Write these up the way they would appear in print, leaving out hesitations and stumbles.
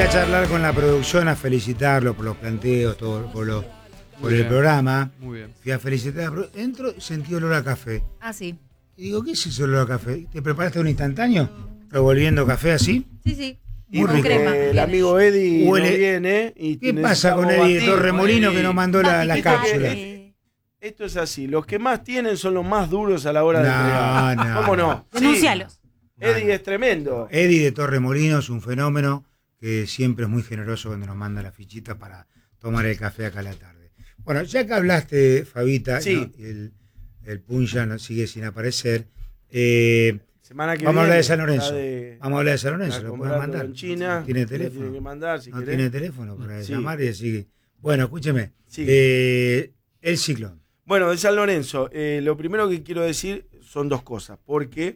a charlar con la producción, a felicitarlo por los planteos, todo, por el programa. Muy bien. Fui a felicitar, entro y sentí olor a café. Ah, sí. Y digo, ¿qué es ese olor a café? ¿Te preparaste un instantáneo? ¿Revolviendo café así? Sí, sí. Muy Con rico. crema. El Viene. amigo Eddie Huele- no viene. Y ¿Qué pasa con Eddie de Torremolino que nos mandó la Patita, cápsula? Esto es así. Los que más tienen son los más duros a la hora de entregar. No. ¿Cómo no? Sí. Denuncialos. Eddie es tremendo. Eddie de Torremolino es un fenómeno que siempre es muy generoso cuando nos manda las fichitas para tomar el café acá a la tarde. Bueno, ya que hablaste, Fabita, Sí. ¿no? El Punja no sigue sin aparecer. Semana que Vamos a hablar viene de San Lorenzo. está Vamos a hablar de San Lorenzo, está ¿lo pueden comprando mandar? en China. ¿Tiene lo teléfono? tiene que mandar, si No querés. tiene teléfono para Sí. llamar y decir. Bueno, escúcheme. Sí. El ciclón. Bueno, de San Lorenzo, lo primero que quiero decir son dos cosas, porque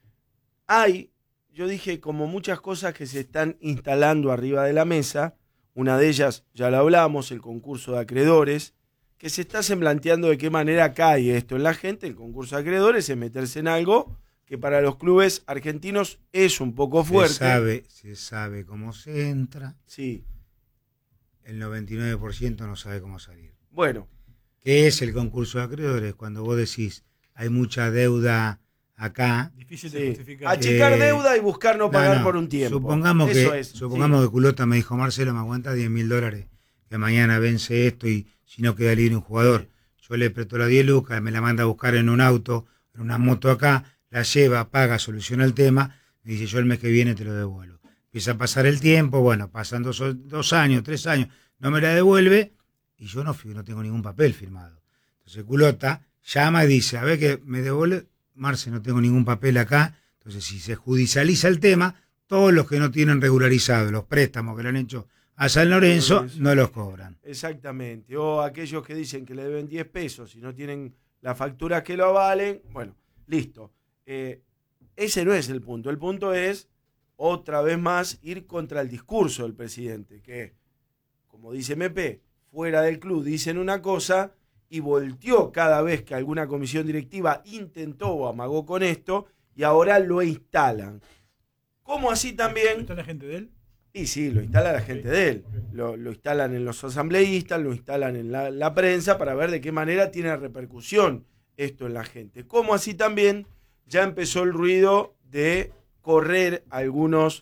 yo dije, como muchas cosas que se están instalando arriba de la mesa, una de ellas, ya lo hablamos, el concurso de acreedores, que se está planteando de qué manera cae esto en la gente. El concurso de acreedores es meterse en algo que para los clubes argentinos es un poco fuerte. Se sabe cómo se entra, Sí, el 99% no sabe cómo salir. bueno, ¿Qué es el concurso de acreedores? Cuando vos decís, hay mucha deuda acá. Difícil de sí. justificar. Achicar deuda y buscar no pagar por un tiempo. Supongamos Eso que, es, supongamos sí. que Culota me dijo, Marcelo, me aguanta $10.000, que mañana vence esto y si no queda libre un jugador. Yo le presto las 10 lucas, me la manda a buscar en un auto, en una moto acá, la lleva, paga, soluciona el tema, me dice, yo el mes que viene te lo devuelvo. Empieza a pasar el tiempo, bueno, pasan 2 años, 3 años, no me la devuelve y yo no tengo ningún papel firmado. Entonces Culota llama y dice, a ver que me devuelve, Marce, no tengo ningún papel acá. Entonces si se judicializa el tema, todos los que no tienen regularizado los préstamos que le han hecho a San Lorenzo no los cobran. Exactamente. O aquellos que dicen que le deben 10 pesos y no tienen las facturas que lo avalen. Bueno, listo. Ese no es el punto. El punto es, otra vez más, ir contra el discurso del presidente, que, como dice MP, fuera del club dicen una cosa y volteó cada vez que alguna comisión directiva intentó o amagó con esto y ahora lo instalan. Como así también... ¿Está la gente de él? Y sí, lo instala la gente de él. Lo instalan en los asambleístas, lo instalan en la prensa para ver de qué manera tiene repercusión esto en la gente. Como así también ya empezó el ruido de correr algunos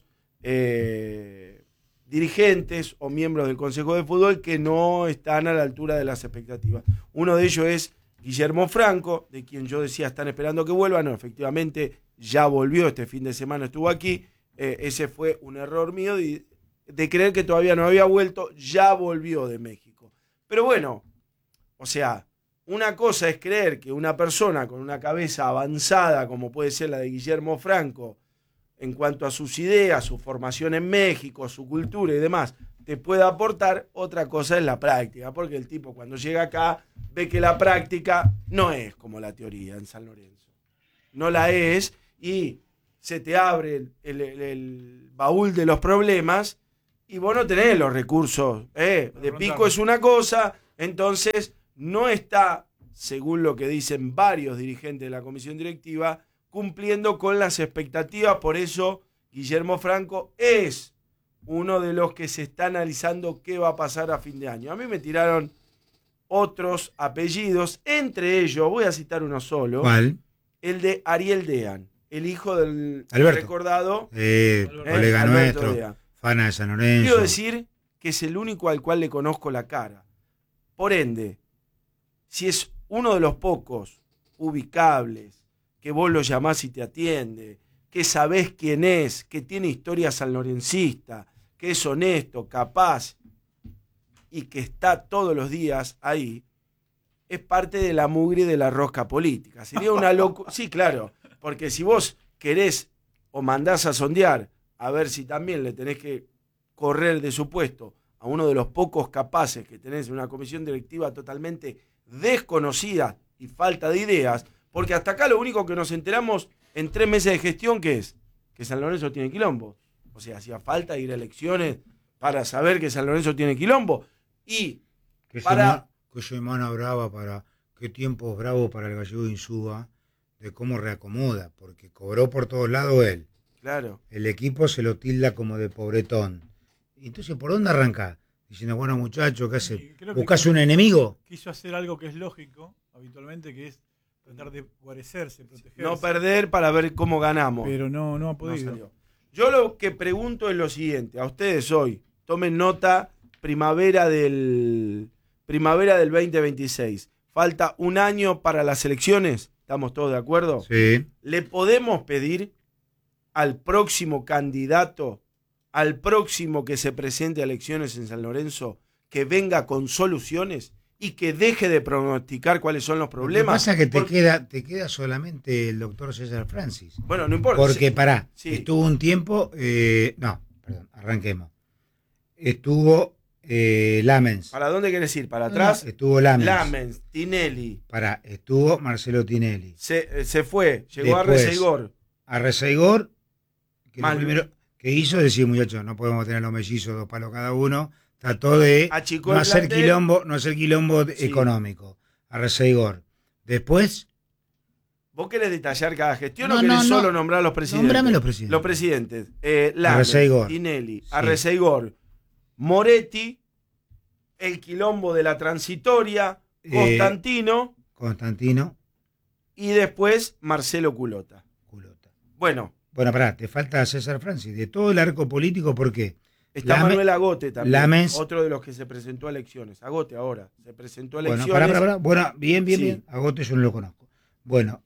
dirigentes o miembros del Consejo de Fútbol que no están a la altura de las expectativas. Uno de ellos es Guillermo Franco, de quien yo decía están esperando que vuelva. No, efectivamente ya volvió, este fin de semana estuvo aquí. Ese fue un error mío de creer que todavía no había vuelto, ya volvió de México. Pero bueno, o sea, una cosa es creer que una persona con una cabeza avanzada, como puede ser la de Guillermo Franco, en cuanto a sus ideas, su formación en México, su cultura y demás, te pueda aportar. Otra cosa es la práctica, porque el tipo cuando llega acá ve que la práctica no es como la teoría en San Lorenzo. No la es y se te abre el baúl de los problemas y vos no tenés los recursos. De pico es una cosa, entonces no está, según lo que dicen varios dirigentes de la comisión directiva, cumpliendo con las expectativas. Por eso Guillermo Franco es uno de los que se está analizando qué va a pasar a fin de año. A mí me tiraron otros apellidos, entre ellos, voy a citar uno solo. ¿Cuál? El de Ariel Dean, el hijo del Alberto. recordado Colega Alberto nuestro, Dean. fana de San Lorenzo. Quiero decir que es el único al cual le conozco la cara. Por ende, si es uno de los pocos ubicables, que vos lo llamás y te atiende, que sabés quién es, que tiene historia sanlorencista, que es honesto, capaz y que está todos los días ahí, es parte de la mugre de la rosca política. Sería una locura. Sí, claro, porque si vos querés o mandás a sondear a ver si también le tenés que correr de su puesto a uno de los pocos capaces que tenés en una comisión directiva totalmente desconocida y falta de ideas, porque hasta acá lo único que nos enteramos en 3 meses de gestión, ¿qué es? Que San Lorenzo tiene quilombo. O sea, hacía falta ir a elecciones para saber que San Lorenzo tiene quilombo. Y Que para... semana brava para, qué tiempos bravos para el gallego Insúa, de cómo reacomoda, porque cobró por todos lados él. Claro. El equipo se lo tilda como de pobretón. Entonces, ¿por dónde arrancás? Diciendo, bueno, muchachos, ¿qué haces? ¿Buscás que un enemigo? Quiso hacer algo que es lógico, habitualmente, que es tratar de guarecerse, protegerse. No perder para ver cómo ganamos. Pero no ha podido. No salió. Yo lo que pregunto es lo siguiente, a ustedes hoy, tomen nota, primavera del 2026. Falta un año para las elecciones, ¿estamos todos de acuerdo? Sí. ¿Le podemos pedir al próximo candidato, al próximo que se presente a elecciones en San Lorenzo, que venga con soluciones y que deje de pronosticar cuáles son los problemas? Lo que pasa es que te queda solamente el doctor César Francis. Bueno, no importa. Porque, pará, Sí. estuvo un tiempo, arranquemos. Estuvo Lamens. ¿Para dónde querés ir? ¿Para atrás? No, estuvo Lamens. Lamens, Tinelli. Estuvo Marcelo Tinelli. Se fue, llegó Después, a Reseigor. A Reseigor, que Mal. lo primero que hizo es decir, muchachos, no podemos tener los mellizos, 2 palos cada uno. Trató de Achicó no el hacer plantel. quilombo Sí. económico. A Reseigor. Después, ¿Vos querés detallar cada gestión No, o querés no, solo no. nombrar los presidentes? Nómbrame los presidentes. Los presidentes. Lamens, Reseigor. Tinelli, Sí. Reseigor, Moretti, el quilombo de la transitoria, Constantino y después Marcelo Culota. Bueno, Bueno, pará, te falta César Francis. De todo el arco político, ¿por qué? está Manuel Agote también, Lamens. otro de los que se presentó a elecciones. Agote ahora, se presentó a Bueno, elecciones. pará. Bueno, bien. Sí. Agote yo no lo conozco. Bueno,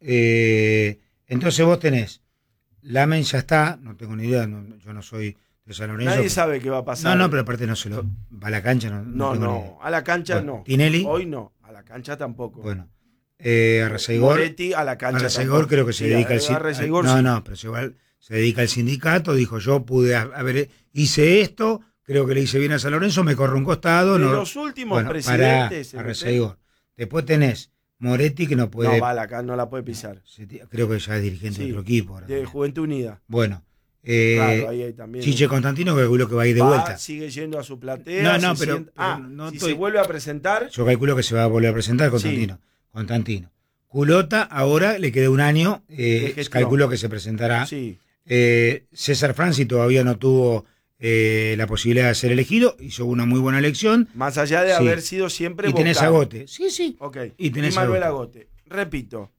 entonces vos tenés, Lamen ya está, no tengo ni idea, yo no soy de San Lorenzo. Nadie sabe qué va a pasar. No, pero aparte no se lo... Va a la cancha, no tengo ni idea. A la cancha Bueno, no. Tinelli. Hoy no, a la cancha tampoco. Bueno, a Reseigor... Moretti a la cancha Reseigor tampoco. creo que se Sí, dedica al a sindicato. Reseigor sí. No, pero se dedica al sindicato, dijo yo pude hice esto, creo que le hice bien a San Lorenzo, me corro un costado. De no, los últimos bueno, presidentes. a Reseigor. Después tenés Moretti que no puede... No, va a la cancha, no la puede pisar. Creo que ya es dirigente Sí, de otro equipo. ahora de también. Juventud Unida. Bueno, Claro, ahí también. Chiche Constantino que calculo que va a ir de vuelta. Sigue yendo a su platea. No, se pero sienta- no si estoy- se vuelve a presentar, Yo calculo que se va a volver a presentar Constantino. Culota ahora le queda un año, gestión. calculo que se presentará. sí. César Francis todavía no tuvo la posibilidad de ser elegido, hizo una muy buena elección. Más allá de Sí. haber sido siempre Y tenés vocal. Agote. Sí. Ok. Y tenés Manuel Agote. Agote. Repito,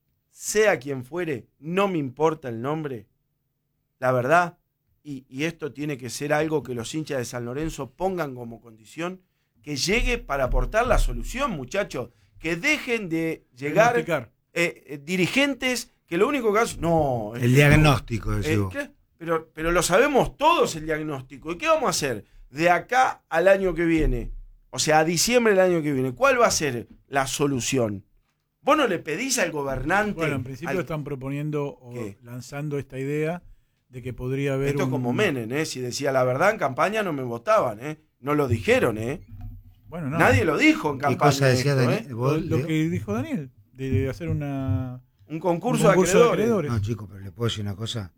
sea quien fuere, no me importa el nombre. La verdad, y esto tiene que ser algo que los hinchas de San Lorenzo pongan como condición, que llegue para aportar la solución, muchachos. Que dejen de llegar Diagnosticar. dirigentes que lo único que hacen... No, El diagnóstico, decís vos. ¿qué? Pero lo sabemos todos el diagnóstico. ¿Y qué vamos a hacer de acá al año que viene? O sea, a diciembre del año que viene. ¿Cuál va a ser la solución? Vos no le pedís al gobernante... Bueno, en principio están proponiendo o ¿Qué? lanzando esta idea de que podría haber Esto es como Menem, ¿eh? Si decía la verdad en campaña no me votaban, ¿eh? No lo dijeron, ¿eh? Bueno, no. Nadie lo dijo en ¿Qué campaña. cosa decía esto, Daniel? ¿eh? ¿Vos, Lo Leo? que dijo Daniel, de hacer Un un concurso, concurso de acreedores. No, chicos, pero le puedo decir una cosa.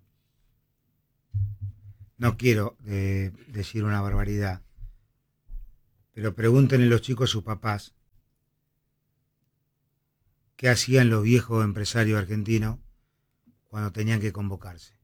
No quiero decir una barbaridad, pero pregúntenle los chicos a sus papás qué hacían los viejos empresarios argentinos cuando tenían que convocarse.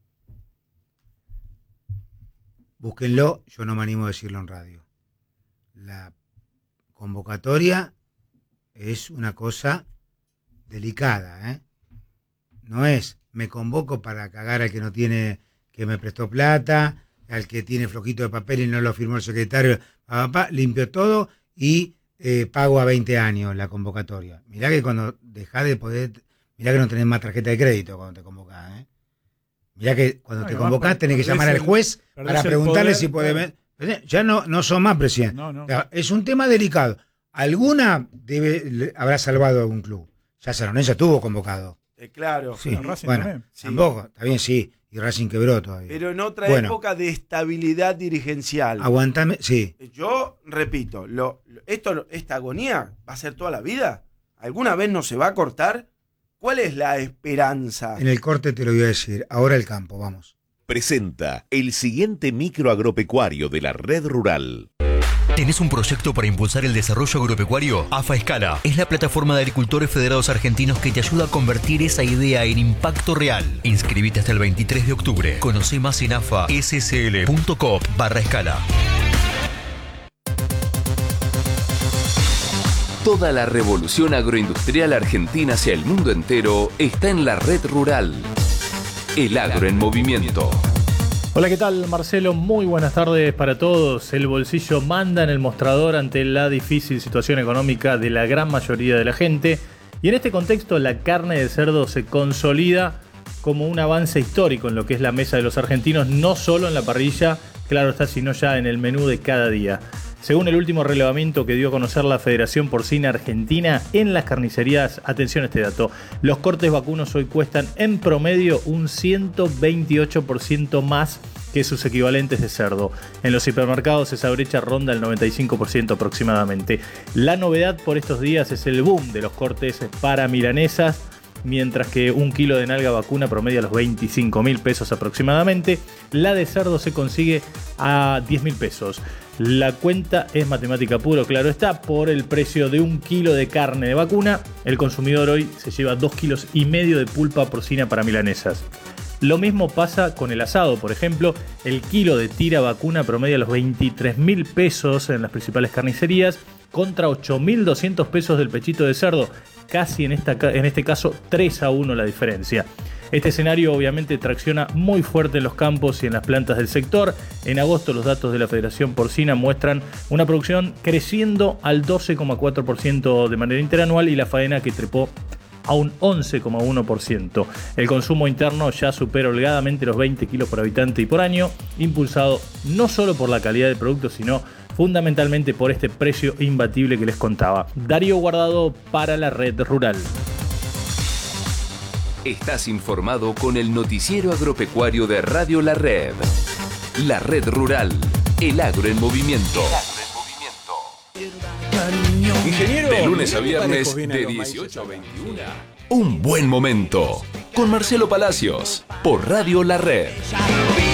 Búsquenlo, yo no me animo a decirlo en radio. La convocatoria es una cosa delicada, ¿eh? No es, me convoco para cagar al que no tiene, que me prestó plata, al que tiene flojito de papel y no lo firmó el secretario, limpio todo y pago a 20 años la convocatoria. Mirá que cuando dejás de poder, mirá que no tenés más tarjeta de crédito cuando te convocás, ¿eh? Mirá que cuando te convocás tenés que llamar al juez para preguntarle si puede ver. Ya no son más presidentes. No. O sea, es un tema delicado. Alguna habrá salvado a algún club. Ya San Lorenzo estuvo convocado. Claro. Sí, Racing bueno, también. Sí. tampoco, está bien, sí. Y Racing quebró todavía. Pero en otra Bueno. época de estabilidad dirigencial. Aguantame, sí. Yo repito, esta agonía va a ser toda la vida. ¿Alguna vez no se va a cortar? ¿Cuál es la esperanza? En el corte te lo voy a decir. Ahora el campo, vamos. Presenta el siguiente micro agropecuario de la Red Rural. ¿Tenés un proyecto para impulsar el desarrollo agropecuario? AFA Escala es la plataforma de agricultores federados argentinos que te ayuda a convertir esa idea en impacto real. Inscribite hasta el 23 de octubre. Conoce más en afassl.coop/escala. Toda la revolución agroindustrial argentina hacia el mundo entero está en la red rural. El agro en movimiento. Hola, ¿qué tal, Marcelo? Muy buenas tardes para todos. El bolsillo manda en el mostrador ante la difícil situación económica de la gran mayoría de la gente. Y en este contexto, la carne de cerdo se consolida como un avance histórico en lo que es la mesa de los argentinos, no solo en la parrilla, claro está, sino ya en el menú de cada día. Según el último relevamiento que dio a conocer la Federación Porcina Argentina, en las carnicerías, atención a este dato, los cortes vacunos hoy cuestan en promedio un 128% más que sus equivalentes de cerdo. En los hipermercados esa brecha ronda el 95% aproximadamente. La novedad por estos días es el boom de los cortes para milanesas, mientras que un kilo de nalga vacuna promedia los 25.000 pesos aproximadamente. La de cerdo se consigue a 10.000 pesos. La cuenta es matemática puro, claro está. Por el precio de un kilo de carne de vacuna, el consumidor hoy se lleva 2,5 kilos de pulpa porcina para milanesas. Lo mismo pasa con el asado, por ejemplo. El kilo de tira vacuna promedia los 23.000 pesos en las principales carnicerías, contra 8.200 pesos del pechito de cerdo. Casi en este caso 3-1 la diferencia. Este escenario obviamente tracciona muy fuerte en los campos y en las plantas del sector. En agosto los datos de la Federación Porcina muestran una producción creciendo al 12,4% de manera interanual y la faena que trepó a un 11,1%. El consumo interno ya supera holgadamente los 20 kilos por habitante y por año, impulsado no solo por la calidad del producto, sino fundamentalmente por este precio imbatible que les contaba. Darío Guardado para la Red Rural. Estás informado con el noticiero agropecuario de Radio La Red. La Red Rural. El agro en movimiento. Ingeniero, De lunes a viernes de 18 a 21. Un buen momento. Con Marcelo Palacios. Por Radio La Red.